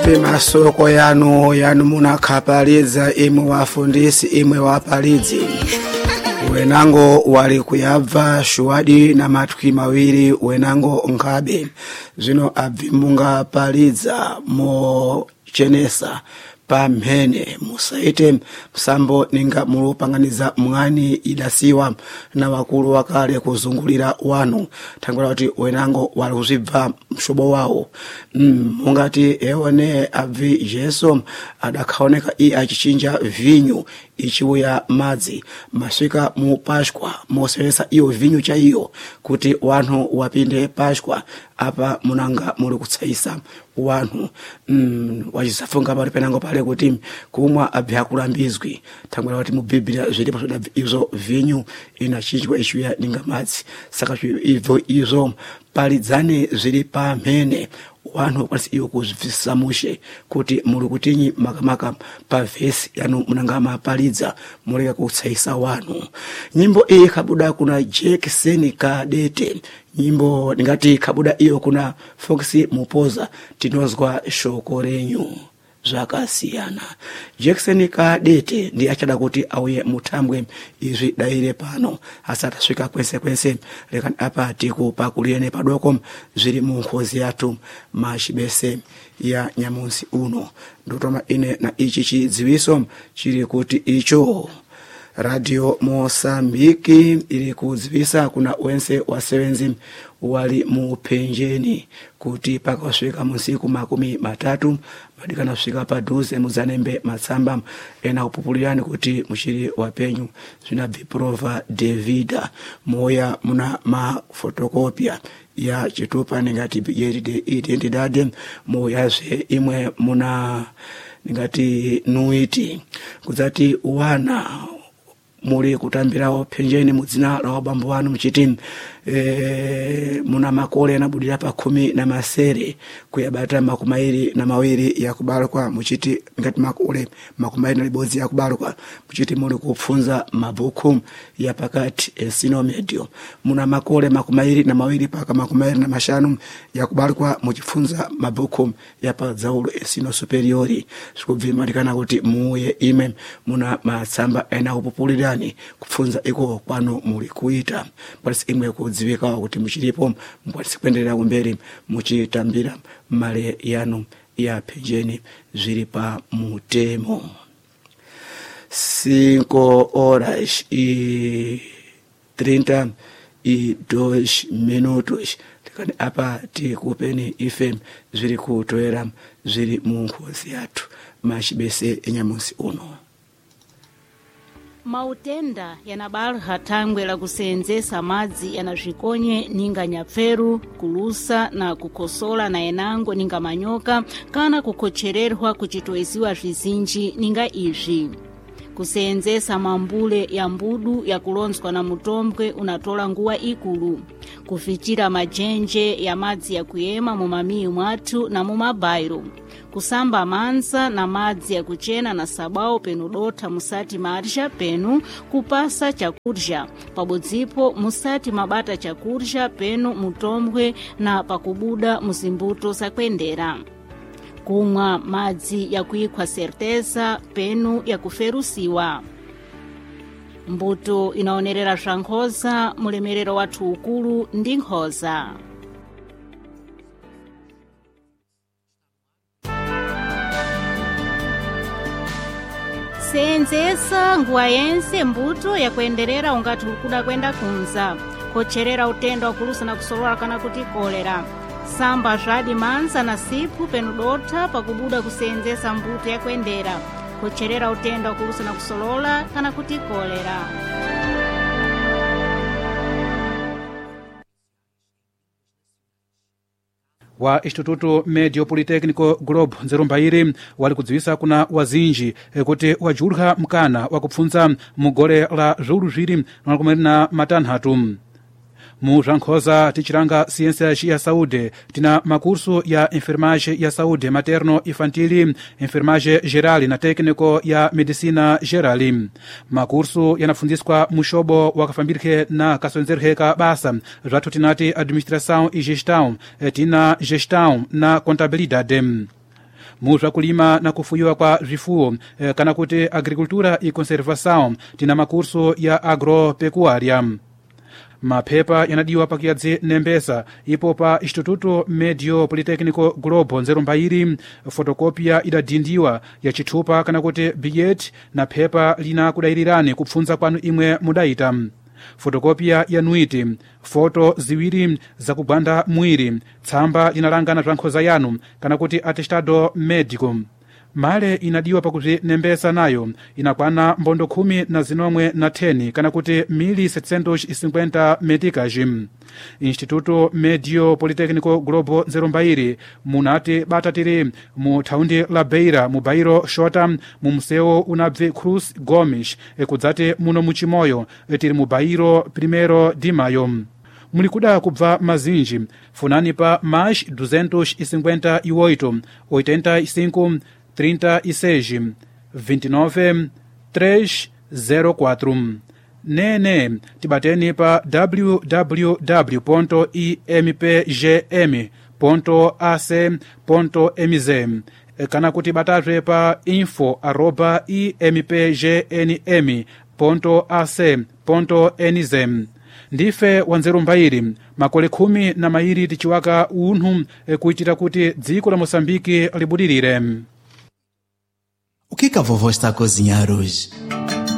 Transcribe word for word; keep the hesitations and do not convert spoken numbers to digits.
Ati masoko yanu yanu munakapaliza imwe wafundisi imwe wapalizi. Wenango wali kuyabva shuwadi na matwi mawiri wenango ngabe. Zino avimunga paliza mo chenesa pamhene musaite msambo ninga mulupanganiza mwani idasiwa na wakulu wakale kuzungulira wanu tangula wati wenango wali kuzibva mshobo wao mm, mungati eone avi jeso adakaoneka i achichinja vinyu ichiuya madzi maswika mu pashkwa moseresa iyo vinyu cha iyo kuti wanu wapinde pashkwa apa munanga muli kutsaisa wanu mm, wachisafunga pali penango pale kuti kumwa abya kulambizwi tangula wati mu Biblia zilipo izo vinyu inachinjwa ichiuya ninga madzi saka izo izo palidzane zili pamene wanu kwasi iyo kuzvisamushe kuti muli kutinyi makamaka pa vesi yanu munangama palidza muleka kutsaisa wanu. Nyimbo iyi kabuda kuna Jackson Kadete, nyimbo ningati kabuda iyo kuna Foxy Mupoza tinozwa shoko renyu zvakasiyana. Jackson Kadete ndi achada kuti auye mutambwe izvi daire pano asata swika kwense kwense lekani apa tikupa kuliyene padoko zviri munkozi yatu mashibese ya nyamusi uno ndotoma ine na ichi chidziwiso chiri kuti icho Radio Mosambiki ili kudzivisa kuna wense wasevenzi wali mupenjeni kuti paka waswika musiku makumi matatu madikana waswika paduze muzanembe matsamba ena upupulirani kuti mushiri wapenyu zina viprova Davida moya muna mafotokopia ya chitupa ningati yeride identidade moya ze imwe muna ningati nuiti kuzati wana muli kutambirawo penjeni mudzina la wabambo wanu mchiti e, muna makole anabudira pa kumi na masere kuyabata makumairi na mawiri ya kubalukwa mchiti ngati makole makumairi na libodzi ya kubalukwa mchiti muli kufunza mabuku ya pakati esino medio muna makole makumairi na mawiri paka makumairi na mashanu ya kubalukwa mchifunza mabuku ya pa zaulu esino superiori sikubvimadikana kuti muye ime muna matsamba ena upupulira kufunza iko kwano muli kuita palisi imwe kudziwika kuti muchilipo mpwatisi kuendelera kumberi muchitambira male yanu ya penjeni zviri pa mutemo. Cinco horas e trinta e dois minutos tikani apa tikupeni ife zviri kutoera zviri munkozi yatu mashibese enyamusi uno. Mautenda yanabalha thangwe la kusenzesa madzi yanazvikonye ninga nyapferu, kulusa na kukosola na enango ninga manyoka kana kukochererwa kuchitoeziwa zvizinji ninga izvi. Kusenzesa mambule ya mbudu ya kulonzwa na mutombwe unatola nguwa ikulu. Kufichira majenje ya madzi ya kuyema mumamiyu mwatu na mumabairo. Kusamba manza na madzi ya kuchena na sabao penu dota musati marisha penu kupasa chakurja. Pabodzipo musati mabata chakurja penu mutombwe na pakubuda muzimbuto sakwendera. Kumwa madzi ya kuikwa serteza penu ya kuferusiwa. Mbuto inaonerera shankhoza mulemerero watu ukulu ndi nkhoza. Senzesa nguwa yense mbuto ya kuenderera ungati ukuda kwenda kunza. Kocherera utendo wakulusa na kusolola kana kuti kolera. Samba jadi manza na sipu penudota pakubuda kusenzesa mbuto ya kuendera. Kocherera utendo wakulusa na kusolola kana kuti kolera. wa Instituto Medio Politecnico Globo Nzerumbairi wali kudziwisa kuna wazinji e, kuti wajulha mkana wakupfunza mugole la zulu ziri na matanhatu. Mu Jankhoza tichiranga ciência ya saúde tina makurso ya enfermagem ya saúde materno infantili, enfermagem geral na técnico ya medicina geral. Makurso yanafundiswa mushobo wakafambirike na kasonzerheka basa zvathu tinati administração e gestão tina gestão na contabilidade. muzva kulima na kufuyiwa kwa zvifuwo eh, kana kuti agricultura e conservação tina makurso ya agropecuária. Maphepa yanadiwa pakiyadzi nembesa ipo pa Instituto Medio Politécnico Globo nzeru mbairi fotokopia idadindiwa ya chithupa kana kuti billet na phepa lina kudayirirani kupfunza kwanu imwe mudayita. Fotokopia ya nuiti, foto ziwiri za kugwanda mwiri, tsamba linalangana za nkhoza yanu kana kuti atestado médico. Male inadiwa pakuti nembesa nayo inakwana mbondo khumi na zinomwe na theni kana kuti mili setecentos e cinquenta meticas. Instituto Medio Politécnico Globo nzeru mbairi munati batatiri mu thaundi la Beira mu bairo Xota mu mseu unabve Cruz Gomes ekudzati muno muchimoyo tiri mu bairo Primeiro de Maio. Mulikuda kubva mazinji funani pa mais duzentos e cinquenta e oito oitenta e cinco trinta e seis vinte e nove trezentos e quatro. Nene tibateni pa w w w ponto i m p g m ponto a c ponto m z kana kuti batazve pa info arroba i m p g n m ponto a c ponto n z. Ndife wanzeru mbairi makole khumi na mairi tichiwaka unthu kuitira kuti dziko la Moçambique libudirire. O que que a vovó está a cozinhar hoje?